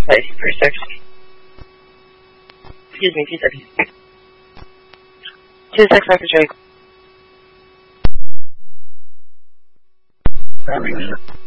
Place for 6. Excuse me, 26. 26 after Drake.